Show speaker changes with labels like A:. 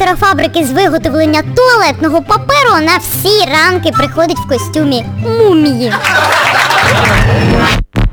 A: директора фабрики з виготовлення туалетного паперу на всі ранки приходить в костюмі мумії.